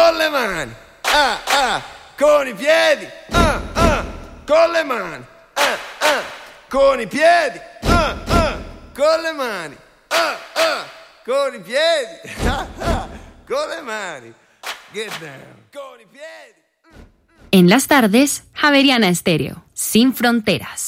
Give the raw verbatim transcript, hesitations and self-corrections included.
con le mani, ah, ah, con i piedi, ah, ah, con le mani, ah, ah, con i piedi, ah, ah, con le mani, ah, ah, con i piedi, ah, ah, con le mani, get down, con i piedi. En las tardes, Javeriana Estéreo, sin fronteras.